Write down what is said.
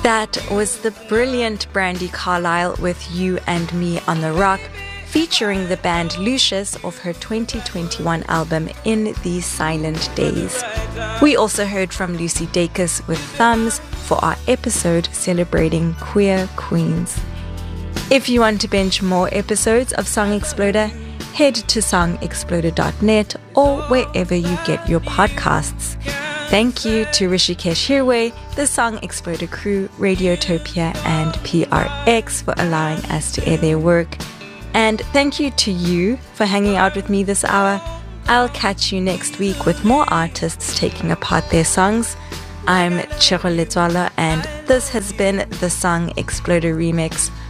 That was the brilliant Brandi Carlile with You and Me on the Rock, featuring the band Lucius off her 2021 album In These Silent Days. We also heard from Lucy Dacus with Thumbs for our episode celebrating queer queens. If you want to binge more episodes of Song Exploder, head to songexploder.net or wherever you get your podcasts. Thank you to Rishikesh Hirway, the Song Exploder crew, Radiotopia, and PRX for allowing us to air their work. And thank you to you for hanging out with me this hour. I'll catch you next week with more artists taking apart their songs. I'm Chero Letswalo, and this has been the Song Exploder Remix.